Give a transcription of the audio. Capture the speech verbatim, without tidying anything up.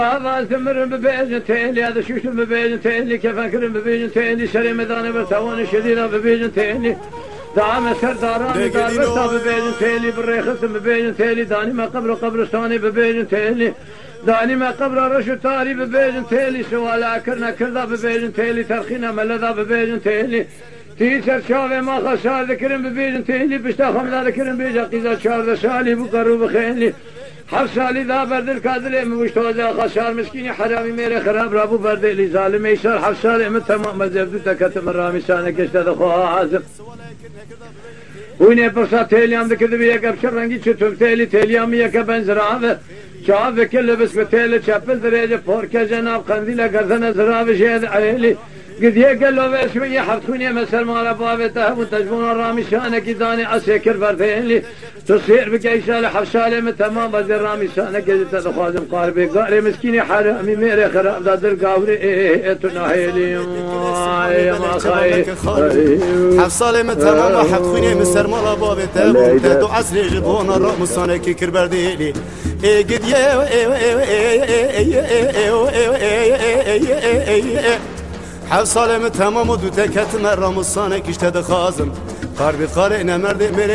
هذا ثمر ببيجن تيلي هذا شوش ببيجن تيلي كيف أكرم ببيجن تيلي شري مداني برتوان شديدة ببيجن تيلي دعم سرداران دار برتا ببيجن تيلي بالريخص ببيجن تيلي داني ما قبر قبرستاني ببيجن تيلي داني ما قبر رشو تاري ببيجن تيلي سوالا كرنا كردا ببيجن تيلي ترخينا ملدا ببيجن تيلي تيسر شاوه ما خسار ذكرن ببيجن تيلي بشتا خمدا ذكرن بيجا قيزا شارد سالي بقرو بخينلي حف سالي ذا برد الكادر مشتوزا خسار مسكيني حرامي ميري خراب رابو برد لي ظالم يسار حف سالي من تمام مزبدو تكتم الرامي سانك اشتد خواه عازم ويني برسا تيليام ذكر بيك ابشر رنگي چطور تيلي تيليام يك بنزراوه شاف كل بس بتيلي چپل دريجه پوركه جناب قنديله گردن زراوه شهد عيلي قد يقل له بس من يحطوني مثل ما لبابته وتجبون الرامي شانك داني اسكر بردين لي تصير بكي سالة حفصالة من تمام بدل الرامي شانك جدت تخازم قاربي قاري مسكيني حرامي ميري خراب دادر قاوري ايه تناهيلي يا ما خاي حفصالة من تمام حطوني مثل ما لبابته وتدو عسلي جبون الرامي شانك كر بردين لي قد يه حفصالة من تمام ودو تكت مرة مصانك اشتد خازم قاربي قارئنا مرد